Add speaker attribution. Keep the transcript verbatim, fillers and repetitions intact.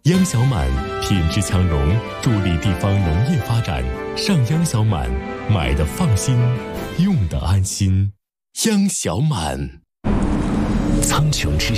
Speaker 1: 央小满品质强农，助力地方农业发展。上央小满，买的放心，用的安心。央小满。
Speaker 2: 苍穹之